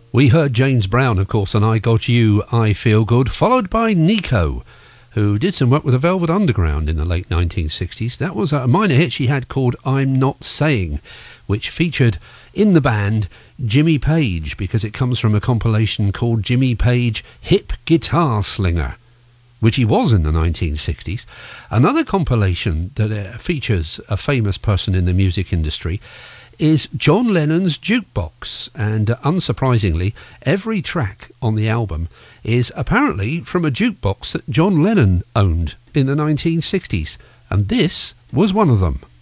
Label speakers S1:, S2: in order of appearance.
S1: We heard James Brown, of course, and I Got You, I Feel Good, followed by Nico, who did some work with the Velvet Underground in the late 1960s. That was a minor hit she had called I'm Not Saying, which featured in the band Jimmy Page, because it comes from a compilation called Jimmy Page Hip Guitar Slinger, which he was in the 1960s. Another compilation that features a famous person in the music industry is John Lennon's Jukebox, and unsurprisingly, every track on the album is apparently from a jukebox that John Lennon owned in the 1960s, and this was one of them.